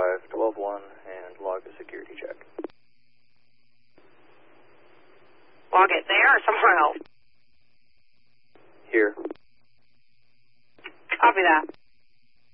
512-1 and log the security check. Log it there or somewhere else? Here. Copy that.